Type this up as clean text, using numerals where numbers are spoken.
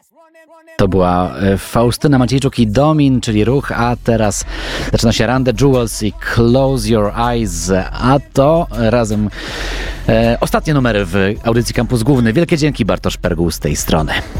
To była Faustyna Maciejczuk i Domin, czyli Ruch, a teraz zaczyna się Run the Jewels i Close Your Eyes, a to razem ostatnie numery w audycji Kampus Główny. Wielkie dzięki, Bartosz Pergul z tej strony.